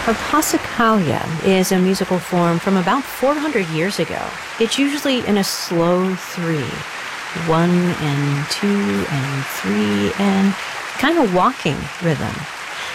A passacaglia is a musical form from about 400 years ago. It's usually in a slow 3, 1 and 2 and 3, and kind of walking rhythm.